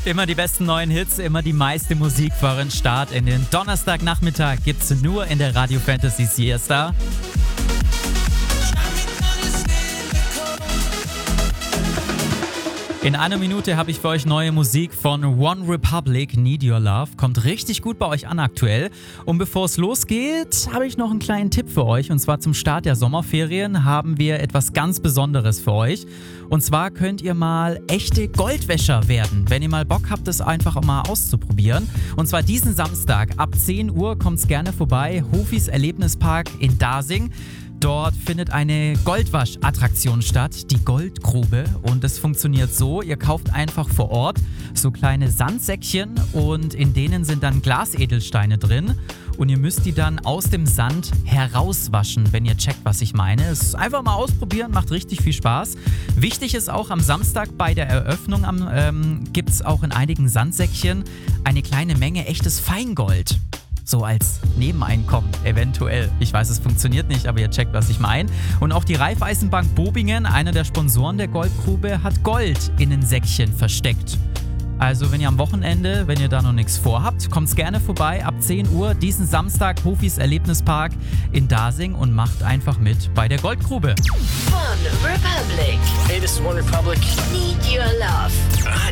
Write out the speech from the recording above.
Immer die besten neuen Hits, immer die meiste Musik für euren Start in den Donnerstagnachmittag gibt's nur in der Radio Fantasy Siesta. In einer Minute habe ich für euch neue Musik von One Republic, Need Your Love. Kommt richtig gut bei euch an aktuell. Und bevor es losgeht, habe ich noch einen kleinen Tipp für euch. Und zwar zum Start der Sommerferien haben wir etwas ganz Besonderes für euch. Und zwar könnt ihr mal echte Goldwäscher werden, wenn ihr mal Bock habt, das einfach mal auszuprobieren. Und zwar diesen Samstag ab 10 Uhr kommt's gerne vorbei. Hofis Erlebnispark in Dasing. Dort findet eine Goldwasch-Attraktion statt, die Goldgrube. Und das funktioniert so, ihr kauft einfach vor Ort so kleine Sandsäckchen und in denen sind dann Glasedelsteine drin. Und ihr müsst die dann aus dem Sand herauswaschen, wenn ihr checkt, was ich meine. Es ist einfach mal ausprobieren, macht richtig viel Spaß. Wichtig ist auch, am Samstag bei der Eröffnung gibt es auch in einigen Sandsäckchen eine kleine Menge echtes Feingold. So als Nebeneinkommen, eventuell. Ich weiß, es funktioniert nicht, aber ihr checkt, was ich meine. Und auch die Raiffeisenbank Bobingen, einer der Sponsoren der Goldgrube, hat Gold in den Säckchen versteckt. Also wenn ihr am Wochenende, wenn ihr da noch nichts vorhabt, kommt's gerne vorbei ab 10 Uhr diesen Samstag Hofis Erlebnispark in Dasing und macht einfach mit bei der Goldgrube. One Republic. Hey, this is One Republic. Need Your Love.